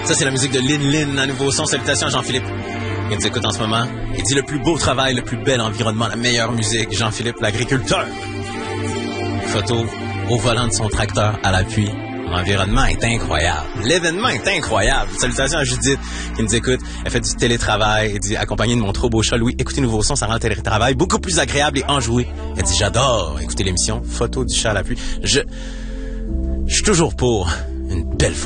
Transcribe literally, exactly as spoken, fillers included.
Ça, c'est la musique de Lin Lin, un nouveau son. Salutations à Jean-Philippe. Il nous écoute en ce moment. Il dit le plus beau travail, le plus bel environnement, la meilleure musique. Jean-Philippe, l'agriculteur. Photo au volant de son tracteur à l'appui. L'environnement est incroyable. L'événement est incroyable. Salutations à Judith qui nous écoute. Elle fait du télétravail. Elle dit, accompagnée de mon trop beau chat Louis, écoutez nouveau son, ça rend le télétravail beaucoup plus agréable et enjoué. Elle dit, j'adore écouter l'émission. Photo du chat à l'appui. Je, je suis toujours pour une belle photo.